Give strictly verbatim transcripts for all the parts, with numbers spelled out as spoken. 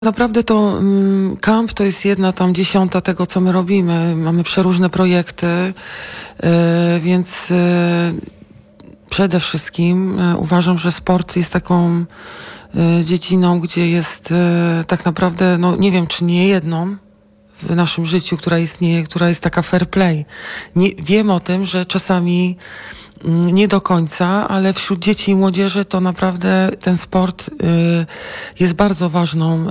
Naprawdę to mm, kamp to jest jedna tam dziesiąta tego, co my robimy. Mamy przeróżne projekty, yy, więc yy, przede wszystkim yy, uważam, że sport jest taką yy, dziedziną, gdzie jest yy, tak naprawdę, no nie wiem, czy nie jedną w naszym życiu, która istnieje, która jest taka fair play. Nie, wiem o tym, że czasami nie do końca, ale wśród dzieci i młodzieży to naprawdę ten sport y, jest bardzo ważną y,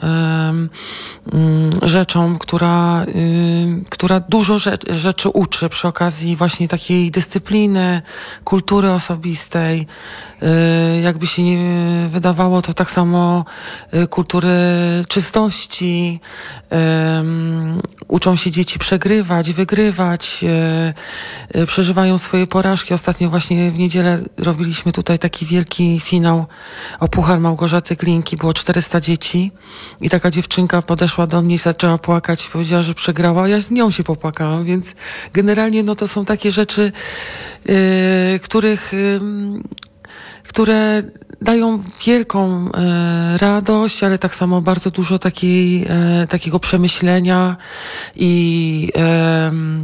y, rzeczą, która, y, która dużo rzecz, rzeczy uczy przy okazji właśnie takiej dyscypliny, kultury osobistej. Y, jakby się nie wydawało, to tak samo y, kultury czystości. Y, uczą się dzieci przegrywać, wygrywać, y, y, przeżywają swoje porażki. Ostatnio właśnie Właśnie w niedzielę robiliśmy tutaj taki wielki finał o Puchar Małgorzaty Glinki. Było czterysta dzieci i taka dziewczynka podeszła do mnie i zaczęła płakać. Powiedziała, że przegrała, a ja z nią się popłakałam, więc generalnie no to są takie rzeczy, yy, których, yy, które dają wielką yy, radość, ale tak samo bardzo dużo takiej, yy, takiego przemyślenia i yy,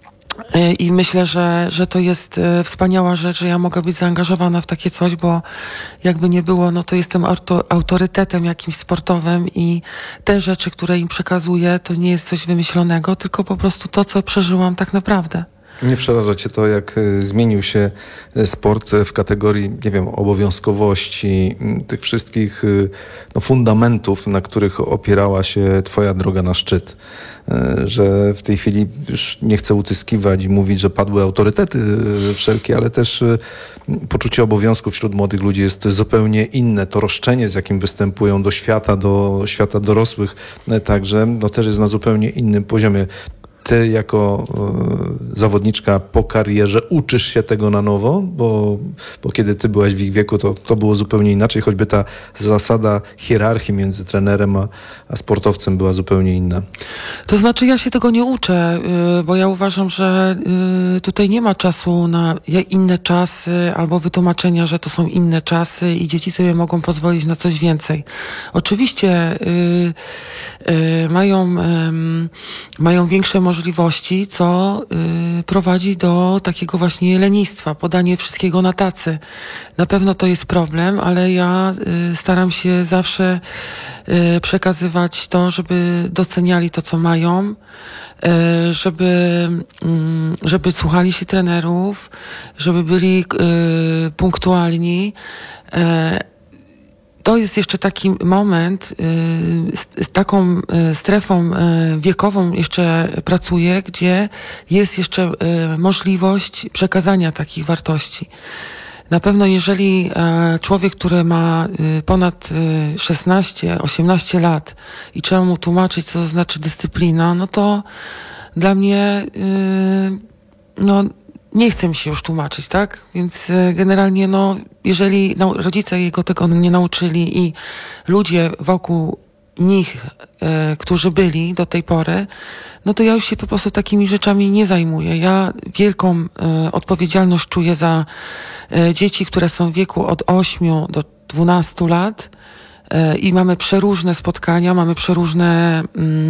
I myślę, że, że to jest e, wspaniała rzecz, że ja mogę być zaangażowana w takie coś, bo jakby nie było, no to jestem auto, autorytetem jakimś sportowym i te rzeczy, które im przekazuję, to nie jest coś wymyślonego, tylko po prostu to, co przeżyłam tak naprawdę. Nie przeraża cię to, jak zmienił się sport w kategorii, nie wiem, obowiązkowości, tych wszystkich no, fundamentów, na których opierała się twoja droga na szczyt? Że w tej chwili już nie chcę utyskiwać i mówić, że padły autorytety wszelkie, ale też poczucie obowiązku wśród młodych ludzi jest zupełnie inne. To roszczenie, z jakim występują do świata, do świata dorosłych także, no też jest na zupełnie innym poziomie. Ty jako y, zawodniczka po karierze uczysz się tego na nowo, bo, bo kiedy ty byłaś w ich wieku, to, to było zupełnie inaczej, choćby ta zasada hierarchii między trenerem a, a sportowcem była zupełnie inna. To znaczy ja się tego nie uczę, y, bo ja uważam, że y, tutaj nie ma czasu na inne czasy albo wytłumaczenia, że to są inne czasy i dzieci sobie mogą pozwolić na coś więcej. Oczywiście y, y, mają, y, mają większe możliwości, możliwości, co y, prowadzi do takiego właśnie lenistwa, podanie wszystkiego na tacy. Na pewno to jest problem, ale ja y, staram się zawsze y, przekazywać to, żeby doceniali to, co mają, y, żeby, y, żeby słuchali się trenerów, żeby byli y, punktualni. Y, To jest jeszcze taki moment, y, z, z taką y, strefą y, wiekową jeszcze pracuję, gdzie jest jeszcze y, możliwość przekazania takich wartości. Na pewno jeżeli y, człowiek, który ma y, ponad y, szesnaście osiemnaście lat i trzeba mu tłumaczyć, co to znaczy dyscyplina, no to dla mnie y, no nie chce mi się już tłumaczyć, tak? Więc y, generalnie, no, jeżeli no, rodzice jego tego nie nauczyli i ludzie wokół nich, y, którzy byli do tej pory, no to ja już się po prostu takimi rzeczami nie zajmuję. Ja wielką y, odpowiedzialność czuję za y, dzieci, które są w wieku od ośmiu do dwunastu lat. Y, I mamy przeróżne spotkania, mamy przeróżne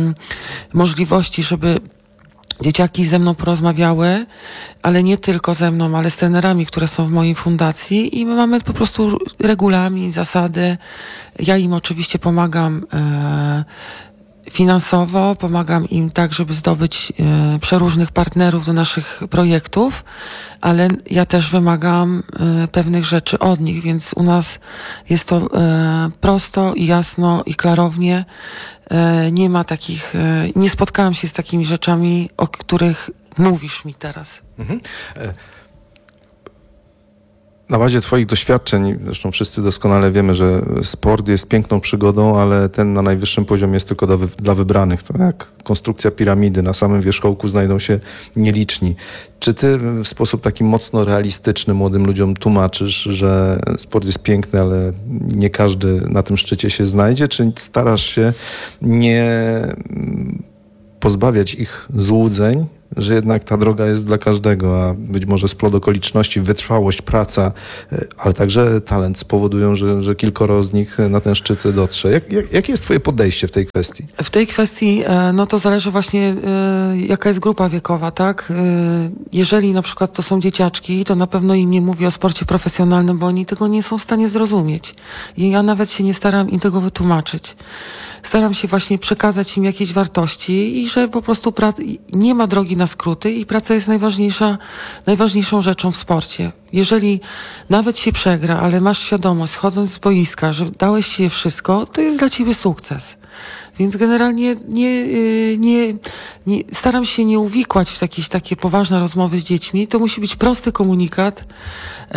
y, możliwości, żeby dzieciaki ze mną porozmawiały, ale nie tylko ze mną, ale z trenerami, które są w mojej fundacji i my mamy po prostu regulamin, zasady. Ja im oczywiście pomagam e, finansowo, pomagam im tak, żeby zdobyć e, przeróżnych partnerów do naszych projektów, ale ja też wymagam e, pewnych rzeczy od nich, więc u nas jest to e, prosto i jasno i klarownie. Nie ma takich, nie spotkałam się z takimi rzeczami, o których mówisz mi teraz. Mhm. Na bazie twoich doświadczeń, zresztą wszyscy doskonale wiemy, że sport jest piękną przygodą, ale ten na najwyższym poziomie jest tylko dla, wy, dla wybranych. To jak konstrukcja piramidy, na samym wierzchołku znajdą się nieliczni. Czy ty w sposób taki mocno realistyczny młodym ludziom tłumaczysz, że sport jest piękny, ale nie każdy na tym szczycie się znajdzie? Czy starasz się nie pozbawiać ich złudzeń że jednak ta droga jest dla każdego, a być może splot okoliczności, wytrwałość, praca, ale także talent spowodują, że, że kilkoro z nich na ten szczyt dotrze. Jak, jak, jakie jest twoje podejście w tej kwestii? W tej kwestii, no to zależy właśnie, jaka jest grupa wiekowa, tak? Jeżeli na przykład to są dzieciaczki, to na pewno im nie mówię o sporcie profesjonalnym, bo oni tego nie są w stanie zrozumieć. I ja nawet się nie staram im tego wytłumaczyć. Staram się właśnie przekazać im jakieś wartości i że po prostu prac- nie ma drogi na skróty i praca jest najważniejsza, najważniejszą rzeczą w sporcie. Jeżeli nawet się przegra, ale masz świadomość, schodząc z boiska, że dałeś się wszystko, to jest dla ciebie sukces. Więc generalnie nie, nie, nie, staram się nie uwikłać w jakieś takie poważne rozmowy z dziećmi. To musi być prosty komunikat yy,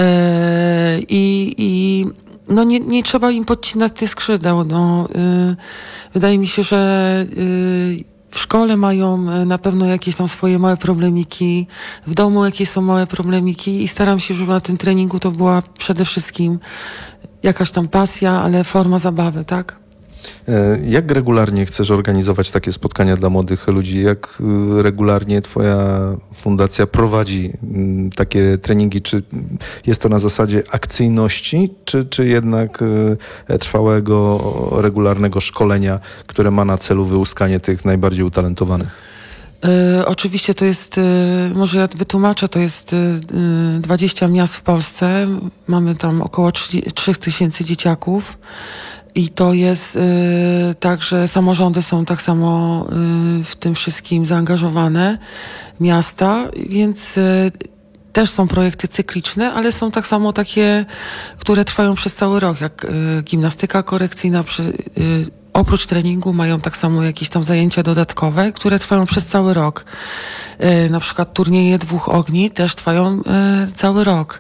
i, i no nie, nie trzeba im podcinać tych skrzydeł. No, yy, wydaje mi się, że yy, w szkole mają na pewno jakieś tam swoje małe problemiki, w domu jakieś są małe problemiki i staram się, żeby na tym treningu to była przede wszystkim jakaś tam pasja, ale forma zabawy, tak? Jak regularnie chcesz organizować takie spotkania dla młodych ludzi? Jak regularnie twoja fundacja prowadzi takie treningi? Czy jest to na zasadzie akcyjności, czy, czy jednak trwałego, regularnego szkolenia, które ma na celu wyłuskanie tych najbardziej utalentowanych? Y, oczywiście to jest, y, może ja wytłumaczę, to jest y, dwadzieścia miast w Polsce. Mamy tam około trzy tysiące dzieciaków. I to jest y, tak, że samorządy są tak samo y, w tym wszystkim zaangażowane, miasta, więc y, też są projekty cykliczne, ale są tak samo takie, które trwają przez cały rok, jak y, gimnastyka korekcyjna. Przy, y, oprócz treningu mają tak samo jakieś tam zajęcia dodatkowe, które trwają przez cały rok. Y, na przykład turnieje dwóch ogni też trwają y, cały rok.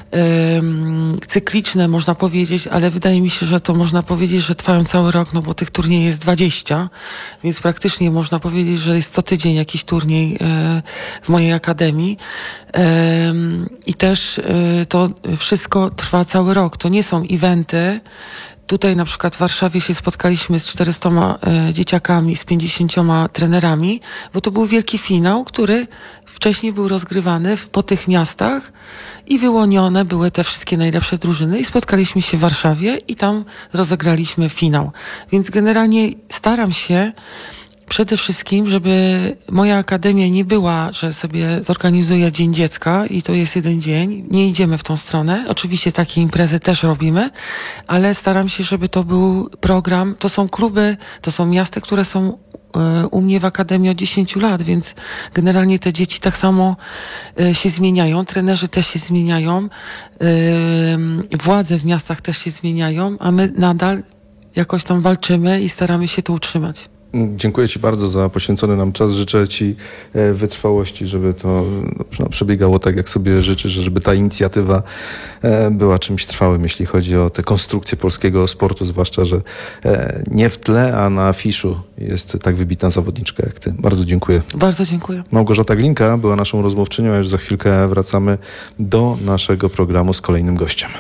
Y, cykliczne można powiedzieć, ale wydaje mi się, że to można powiedzieć, że trwają cały rok, no bo tych turniejów jest dwadzieścia, więc praktycznie można powiedzieć, że jest co tydzień jakiś turniej y, w mojej akademii. Y, I też y, to wszystko trwa cały rok. To nie są eventy. Tutaj na przykład w Warszawie się spotkaliśmy z czterystoma e, dzieciakami, z pięćdziesięcioma trenerami, bo to był wielki finał, który wcześniej był rozgrywany w, po tych miastach i wyłonione były te wszystkie najlepsze drużyny i spotkaliśmy się w Warszawie i tam rozegraliśmy finał. Więc generalnie staram się przede wszystkim, żeby moja akademia nie była, że sobie zorganizuję Dzień Dziecka i to jest jeden dzień. Nie idziemy w tą stronę. Oczywiście takie imprezy też robimy, ale staram się, żeby to był program. To są kluby, to są miasta, które są y, u mnie w akademii od dziesięciu lat, więc generalnie te dzieci tak samo y, się zmieniają. Trenerzy też się zmieniają. Y, władze w miastach też się zmieniają, a my nadal jakoś tam walczymy i staramy się to utrzymać. Dziękuję ci bardzo za poświęcony nam czas. Życzę ci wytrwałości, żeby to no, przebiegało tak, jak sobie życzysz, żeby ta inicjatywa była czymś trwałym, jeśli chodzi o tę konstrukcję polskiego sportu, zwłaszcza, że nie w tle, a na afiszu jest tak wybitna zawodniczka jak ty. Bardzo dziękuję. Bardzo dziękuję. Małgorzata Glinka była naszą rozmówczynią, a już za chwilkę wracamy do naszego programu z kolejnym gościem.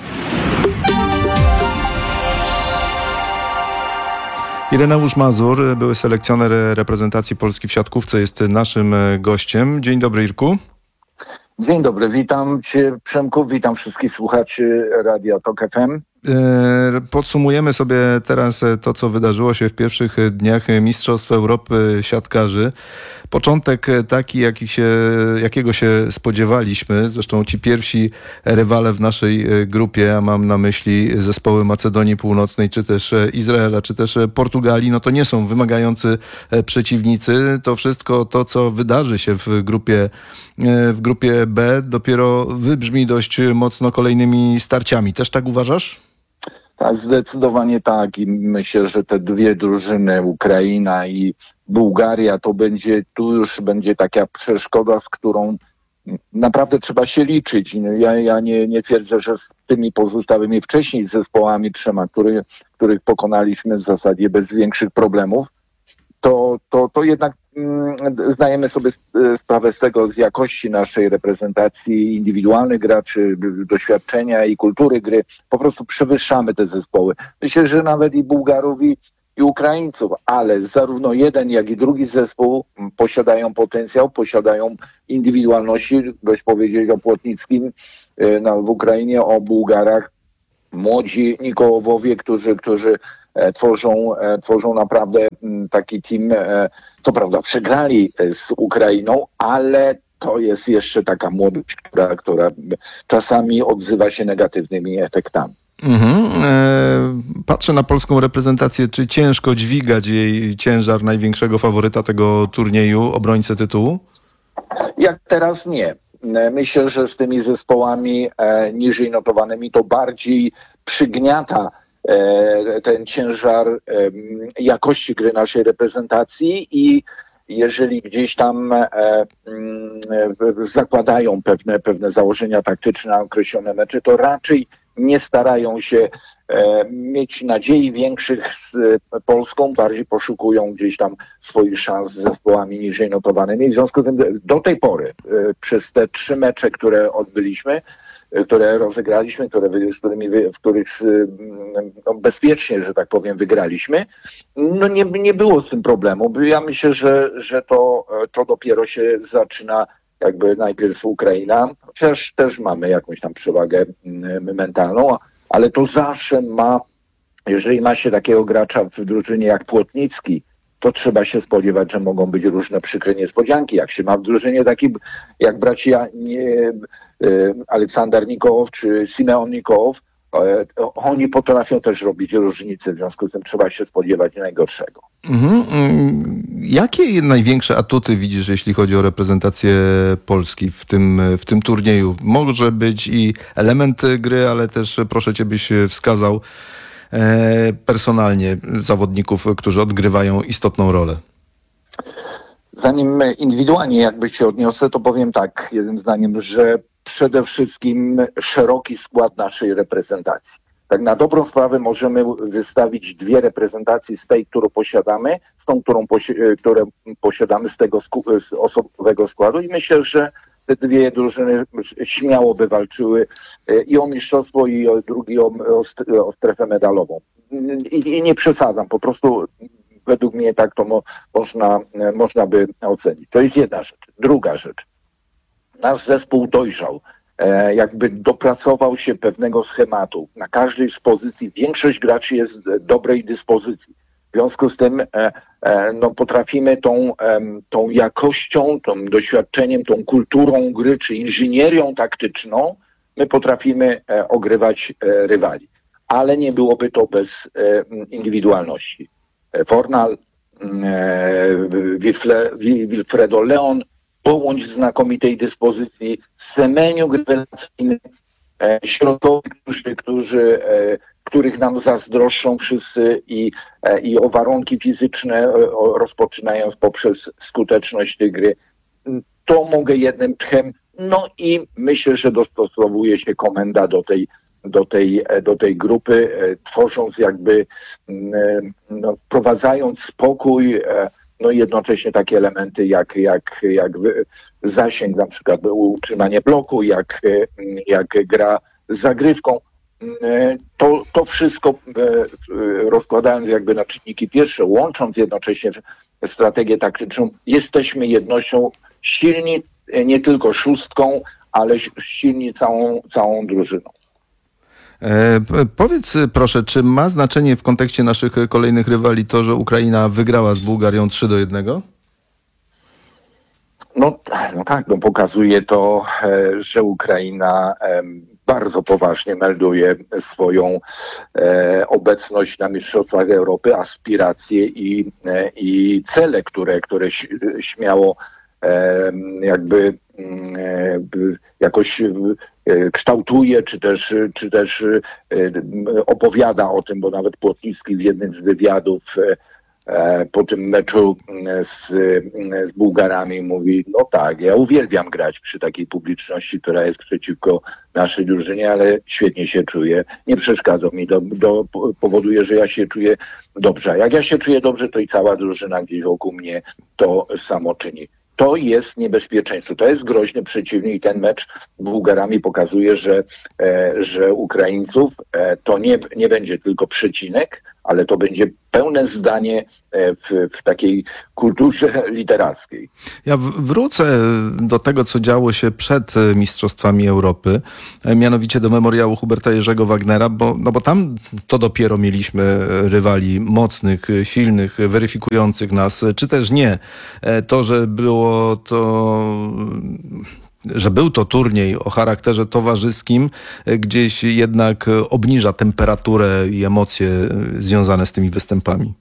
Ireneusz Mazur, były selekcjoner reprezentacji Polski w siatkówce, jest naszym gościem. Dzień dobry, Irku. Dzień dobry, witam cię, Przemku, witam wszystkich słuchaczy Radia Tok F M. Podsumujemy sobie teraz to, co wydarzyło się w pierwszych dniach Mistrzostw Europy siatkarzy. Początek taki, jaki się, jakiego się spodziewaliśmy. Zresztą ci pierwsi rywale w naszej grupie, a mam na myśli zespoły Macedonii Północnej, czy też Izraela, czy też Portugalii, no to nie są wymagający przeciwnicy. To wszystko to, co wydarzy się w grupie, w grupie B, dopiero wybrzmi dość mocno kolejnymi starciami. Też tak uważasz? Tak, zdecydowanie tak i myślę, że te dwie drużyny, Ukraina i Bułgaria, to będzie, tu już będzie taka przeszkoda, z którą naprawdę trzeba się liczyć. Ja, ja nie, nie twierdzę, że z tymi pozostałymi wcześniej zespołami trzema, który, których pokonaliśmy w zasadzie bez większych problemów, to, to, to jednak mm, zdajemy sobie sprawę z tego, z jakości naszej reprezentacji indywidualnych graczy, doświadczenia i kultury gry. Po prostu przewyższamy te zespoły. Myślę, że nawet i Bułgarów i, i Ukraińców, ale zarówno jeden, jak i drugi zespół posiadają potencjał, posiadają indywidualności. Dość powiedzieć o Płotnickim no, w Ukrainie, o Bułgarach. Młodzi Nikołowowie, którzy, którzy e, tworzą, e, tworzą naprawdę m, taki team, e, co prawda przegrali z Ukrainą, ale to jest jeszcze taka młodość, która, która czasami odzywa się negatywnymi efektami. Mhm. E, patrzę na polską reprezentację. Czy ciężko dźwigać jej ciężar największego faworyta tego turnieju, obrońcę tytułu? Jak teraz nie. Myślę, że z tymi zespołami e, niżej notowanymi to bardziej przygniata e, ten ciężar e, jakości gry naszej reprezentacji i jeżeli gdzieś tam e, e, zakładają pewne, pewne założenia taktyczne na określone mecze, to raczej nie starają się e, mieć nadziei większych z Polską, bardziej poszukują gdzieś tam swoich szans z zespołami niżej notowanymi. W związku z tym do tej pory, e, przez te trzy mecze, które odbyliśmy, e, które rozegraliśmy, które, z którymi, w których no, bezpiecznie, że tak powiem, wygraliśmy, no nie, nie było z tym problemu. Ja myślę, że, że to, to dopiero się zaczyna jakby najpierw Ukraina, chociaż też mamy jakąś tam przewagę mentalną, ale to zawsze ma, jeżeli ma się takiego gracza w drużynie jak Płotnicki, to trzeba się spodziewać, że mogą być różne przykre niespodzianki. Jak się ma w drużynie taki jak bracia nie, Aleksander Nikołow czy Simeon Nikołow, oni potrafią też robić różnice, w związku z tym trzeba się spodziewać najgorszego. Mhm. Jakie największe atuty widzisz, jeśli chodzi o reprezentację Polski w tym, w tym turnieju? Może być i element gry, ale też proszę cię, byś wskazał e, personalnie zawodników, którzy odgrywają istotną rolę. Zanim indywidualnie jakby się odniosę, to powiem tak, jednym zdaniem, że przede wszystkim szeroki skład naszej reprezentacji. Tak na dobrą sprawę możemy wystawić dwie reprezentacje z tej, którą posiadamy, z tą, którą posi- które posiadamy z tego sku- z osobowego składu i myślę, że te dwie drużyny śmiało by walczyły i o mistrzostwo, i o drugi o, o, st- o strefę medalową. I, I nie przesadzam, po prostu według mnie tak to mo- można, można by ocenić. To jest jedna rzecz. Druga rzecz. Nasz zespół dojrzał, e, jakby dopracował się pewnego schematu. Na każdej z pozycji większość graczy jest w dobrej dyspozycji. W związku z tym e, e, no, potrafimy tą, e, tą jakością, tą doświadczeniem, tą kulturą gry czy inżynierią taktyczną, my potrafimy e, ogrywać e, rywali. Ale nie byłoby to bez e, indywidualności. Fornal, e, Wilfredo Leon, Połącz znakomitej dyspozycji, Semeniuk rewelacyjny, e, środkowi, którzy, którzy, e, których nam zazdroszczą wszyscy i, e, i o warunki fizyczne, e, o, rozpoczynając poprzez skuteczność tej gry. To mogę jednym tchem. No i myślę, że dostosowuje się komenda do tej, do tej, do tej grupy, e, tworząc jakby, e, no, wprowadzając spokój, e, no i jednocześnie takie elementy jak, jak, jak zasięg, na przykład utrzymanie bloku, jak, jak gra z zagrywką. To, to wszystko rozkładając jakby na czynniki pierwsze, łącząc jednocześnie strategię taktyczną, jesteśmy jednością silni nie tylko szóstką, ale silni całą, całą drużyną. E, powiedz proszę, czy ma znaczenie w kontekście naszych kolejnych rywali to, że Ukraina wygrała z Bułgarią trzy do jednego? No, no tak, no pokazuje to, że Ukraina bardzo poważnie melduje swoją e, obecność na Mistrzostwach Europy, aspiracje i, e, i cele, które, które śmiało e, jakby e, jakoś e, kształtuje, czy też, czy też e, opowiada o tym, bo nawet Płotnicki w jednym z wywiadów e, po tym meczu z, z Bułgarami mówi, no tak, ja uwielbiam grać przy takiej publiczności, która jest przeciwko naszej drużynie, ale świetnie się czuję, nie przeszkadza mi, do, do, powoduje, że ja się czuję dobrze. A jak ja się czuję dobrze, to i cała drużyna gdzieś wokół mnie to samo czyni. To jest niebezpieczeństwo, to jest groźny przeciwnik i ten mecz z Bułgarami pokazuje, że, e, że Ukraińców e, to nie, nie będzie tylko przecinek, ale to będzie pełne zdanie w, w takiej kulturze literackiej. Ja w- wrócę do tego, co działo się przed Mistrzostwami Europy, mianowicie do memoriału Huberta Jerzego Wagnera, bo, no bo tam to dopiero mieliśmy rywali mocnych, silnych, weryfikujących nas, czy też nie. To, że było to... że był to turniej o charakterze towarzyskim, gdzieś jednak obniża temperaturę i emocje związane z tymi występami.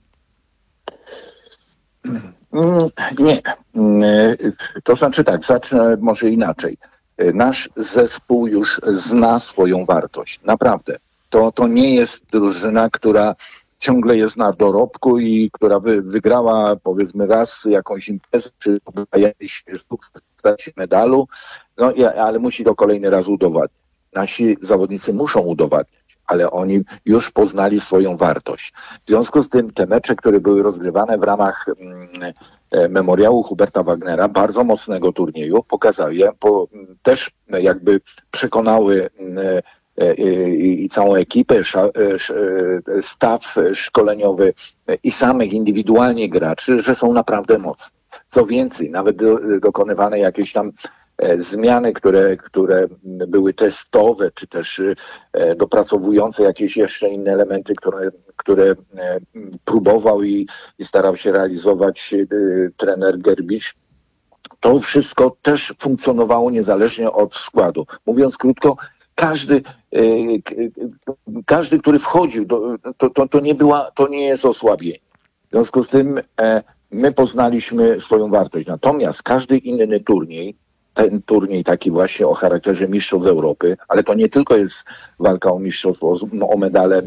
Nie. To znaczy tak, zacznę może inaczej. Nasz zespół już zna swoją wartość. Naprawdę. To, to nie jest drużyna, która ciągle jest na dorobku i która wy, wygrała powiedzmy raz jakąś imprezę, czy jakiś sukces w tracie medalu, no, i, ale musi to kolejny raz udowadniać. Nasi zawodnicy muszą udowadniać, ale oni już poznali swoją wartość. W związku z tym te mecze, które były rozgrywane w ramach mm, memoriału Huberta Wagnera, bardzo mocnego turnieju, pokazały, po, też jakby przekonały mm, i, i całą ekipę, staw szkoleniowy i samych indywidualnie graczy, że są naprawdę mocni. Co więcej, nawet do, dokonywane jakieś tam zmiany, które, które były testowe, czy też dopracowujące jakieś jeszcze inne elementy, które, które próbował i, i starał się realizować trener Gerbicz. To wszystko też funkcjonowało niezależnie od składu. Mówiąc krótko, Każdy, każdy, który wchodził, to, to, to, nie była, to nie jest osłabienie. W związku z tym my poznaliśmy swoją wartość. Natomiast każdy inny turniej, ten turniej taki właśnie o charakterze mistrzostw Europy, ale to nie tylko jest walka o mistrzostwo, o medale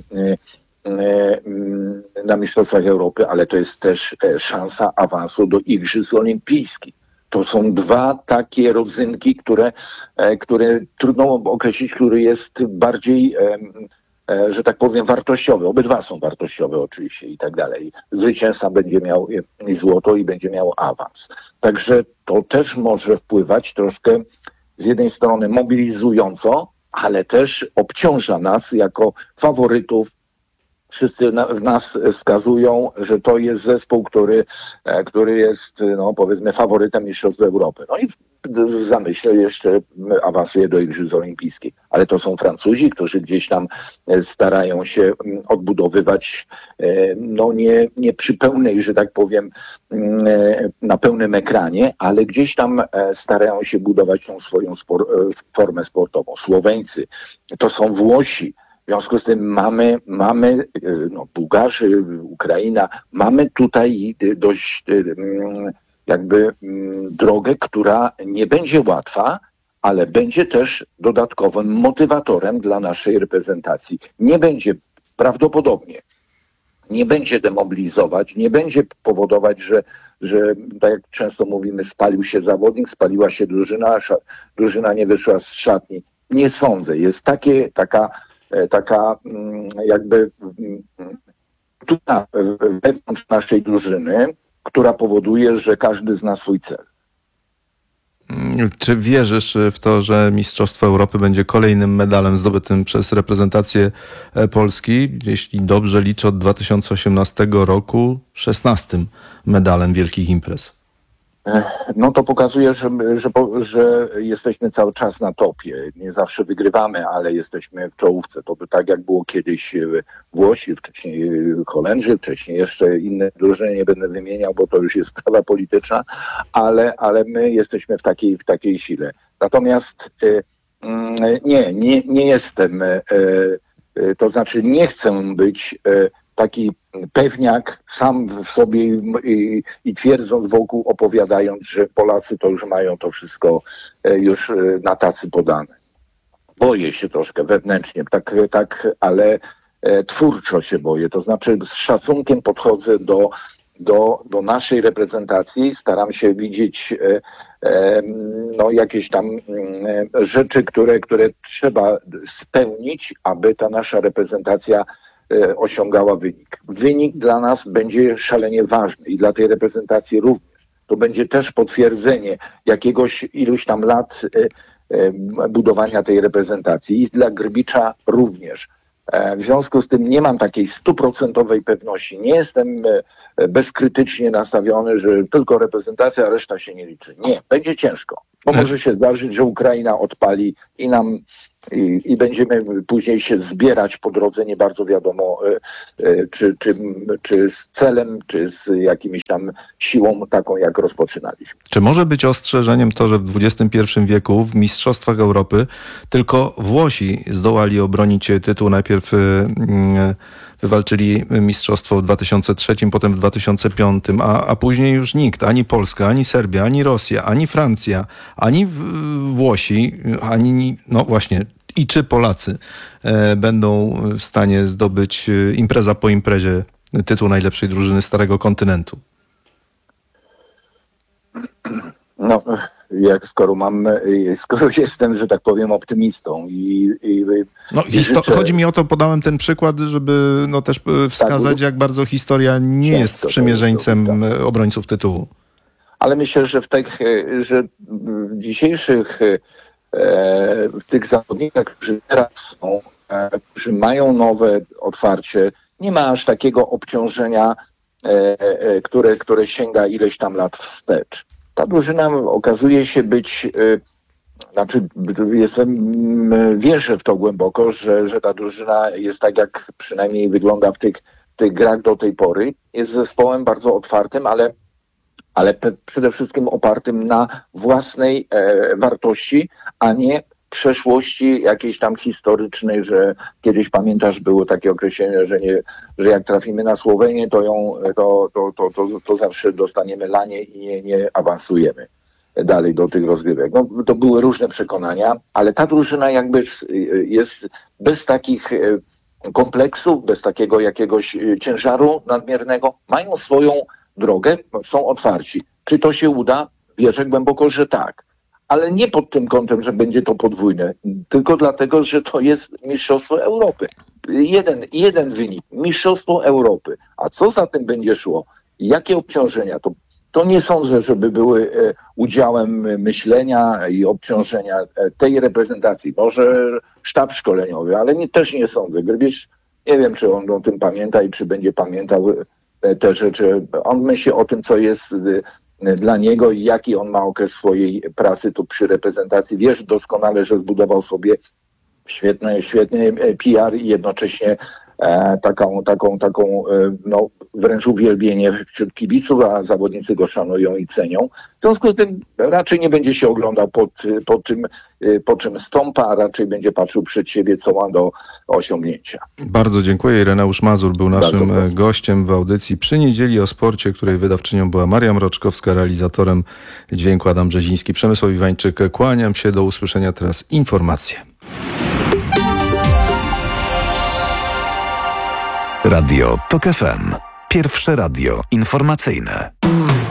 na mistrzostwach Europy, ale to jest też szansa awansu do Igrzysk Olimpijskich. To są dwa takie rodzynki, które, które trudno określić, który jest bardziej, że tak powiem, wartościowy. Obydwa są wartościowe oczywiście i tak dalej. Zwycięzca będzie miał i złoto i będzie miał awans. Także to też może wpływać troszkę z jednej strony mobilizująco, ale też obciąża nas jako faworytów. Wszyscy na, w nas wskazują, że to jest zespół, który, który jest, no, powiedzmy, faworytem Mistrzostw Europy. No i w, w zamyśle jeszcze awansuje do Igrzysk Olimpijskich. Ale to są Francuzi, którzy gdzieś tam starają się odbudowywać, no nie, nie przy pełnej, że tak powiem, na pełnym ekranie, ale gdzieś tam starają się budować tą swoją spor, formę sportową. Słoweńcy, to są Włosi. W związku z tym mamy, mamy no, Bułgarzy, Ukraina, mamy tutaj dość jakby drogę, która nie będzie łatwa, ale będzie też dodatkowym motywatorem dla naszej reprezentacji. Nie będzie prawdopodobnie, nie będzie demobilizować, nie będzie powodować, że, że tak jak często mówimy, spalił się zawodnik, spaliła się drużyna, drużyna nie wyszła z szatni. Nie sądzę. Jest takie, taka taka jakby wewnątrz naszej drużyny, która powoduje, że każdy zna swój cel. Czy wierzysz w to, że Mistrzostwo Europy będzie kolejnym medalem zdobytym przez reprezentację Polski? Jeśli dobrze liczę, od dwa tysiące osiemnastego roku szesnastym medalem wielkich imprez. No to pokazuje, że, że, że jesteśmy cały czas na topie. Nie zawsze wygrywamy, ale jesteśmy w czołówce. To by tak jak było kiedyś Włosi, wcześniej Holendrzy, wcześniej jeszcze inne drużyny, nie będę wymieniał, bo to już jest sprawa polityczna, ale, ale my jesteśmy w takiej, w takiej sile. Natomiast nie, nie, nie jestem, to znaczy nie chcę być taki pewniak sam w sobie i, i twierdząc wokół, opowiadając, że Polacy to już mają to wszystko już na tacy podane. Boję się troszkę wewnętrznie, tak, tak, ale twórczo się boję. To znaczy z szacunkiem podchodzę do, do, do naszej reprezentacji. Staram się widzieć no, jakieś tam rzeczy, które, które trzeba spełnić, aby ta nasza reprezentacja osiągała wynik. Wynik dla nas będzie szalenie ważny i dla tej reprezentacji również. To będzie też potwierdzenie jakiegoś iluś tam lat budowania tej reprezentacji i dla Gerbicza również. W związku z tym nie mam takiej stuprocentowej pewności. Nie jestem bezkrytycznie nastawiony, że tylko reprezentacja, a reszta się nie liczy. Nie, będzie ciężko. Bo może się zdarzyć, że Ukraina odpali i nam i, i będziemy później się zbierać po drodze, nie bardzo wiadomo czy, czy, czy z celem, czy z jakimiś tam siłą taką, jak rozpoczynaliśmy. Czy może być ostrzeżeniem to, że w dwudziestym pierwszym wieku w Mistrzostwach Europy tylko Włosi zdołali obronić tytuł? Najpierw wywalczyli mistrzostwo w dwa tysiące trzecim, potem w dwa tysiące piątym, a, a później już nikt, ani Polska, ani Serbia, ani Rosja, ani Francja, ani Włosi, ani, no właśnie, i czy Polacy e, będą w stanie zdobyć impreza po imprezie tytuł najlepszej drużyny Starego Kontynentu? No, jak skoro mam, skoro jestem, że tak powiem, optymistą i... i no, i histo- życzę... Chodzi mi o to, podałem ten przykład, żeby no, też wskazać, tak, jak bardzo historia nie Ciężko jest sprzymierzeńcem jest, obrońców tytułu. Ale myślę, że w tych, że w dzisiejszych w tych zawodnikach, którzy teraz są, którzy mają nowe otwarcie, nie ma aż takiego obciążenia, które, które sięga ileś tam lat wstecz. Ta drużyna okazuje się być, znaczy jestem, wierzę w to głęboko, że, że ta drużyna jest tak, jak przynajmniej wygląda w tych, tych grach do tej pory. Jest zespołem bardzo otwartym, ale, ale przede wszystkim opartym na własnej e, wartości, a nie przeszłości jakiejś tam historycznej, że kiedyś, pamiętasz, było takie określenie, że, nie, że jak trafimy na Słowenię, to ją to, to, to, to, to zawsze dostaniemy lanie i nie, nie awansujemy dalej do tych rozgrywek. No, to były różne przekonania, ale ta drużyna jakby jest bez takich kompleksów, bez takiego jakiegoś ciężaru nadmiernego. Mają swoją drogę, są otwarci. Czy to się uda? Wierzę głęboko, że tak. Ale nie pod tym kątem, że będzie to podwójne, tylko dlatego, że to jest Mistrzostwo Europy. Jeden, jeden wynik, Mistrzostwo Europy. A co za tym będzie szło? Jakie obciążenia? To, to nie sądzę, żeby były e, udziałem myślenia i obciążenia e, tej reprezentacji. Może sztab szkoleniowy, ale nie, też nie sądzę. Grybieś, nie wiem, czy on o tym pamięta i czy będzie pamiętał e, te rzeczy. On myśli o tym, co jest... E, dla niego i jaki on ma okres swojej pracy tu przy reprezentacji. Wiesz doskonale, że zbudował sobie świetny, świetny P R i jednocześnie e, taką, taką, taką e, no, wręcz uwielbienie wśród kibiców, a zawodnicy go szanują i cenią. W związku z tym raczej nie będzie się oglądał pod, pod tym, po czym stąpa, a raczej będzie patrzył przed siebie, co ma do osiągnięcia. Bardzo dziękuję. Ireneusz Mazur był naszym gościem w audycji Przy Niedzieli o Sporcie, której wydawczynią była Maria Mroczkowska, realizatorem dźwięku Adam Brzeziński. Przemysław Iwańczyk, kłaniam się, do usłyszenia. Teraz informacje. Radio TOK F M. Pierwsze radio informacyjne.